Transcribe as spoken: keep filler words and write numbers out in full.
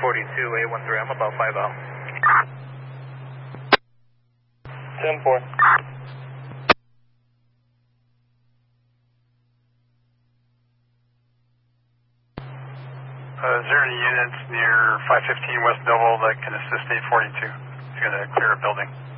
forty-two, eight one three, I'm about five out. ten four. Uh, is there any units near five fifteen West Belleville that can assist eight forty-two? It's going to clear a building.